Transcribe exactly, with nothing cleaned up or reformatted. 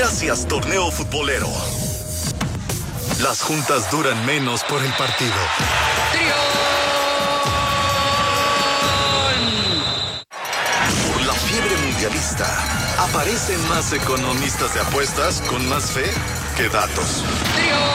Gracias, torneo futbolero. Las juntas duran menos por el partido. Por la fiebre mundialista, aparecen más economistas de apuestas con más fe que datos.